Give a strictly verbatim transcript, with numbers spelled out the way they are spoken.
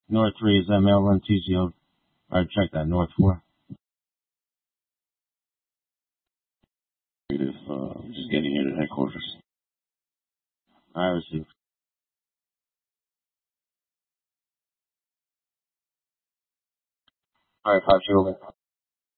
North three is M L one T C O. Alright, check that. North four. Negative, uh, just getting here to headquarters. I received. Alright, five two over.